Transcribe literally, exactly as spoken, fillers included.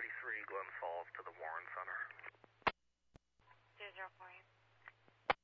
three Glen Falls to the Warren Center. two zero four eight.